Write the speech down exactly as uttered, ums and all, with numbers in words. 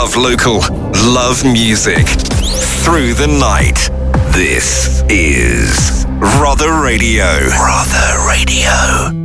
Love local, love music. Through the night. This is Rother Radio. Rother Radio.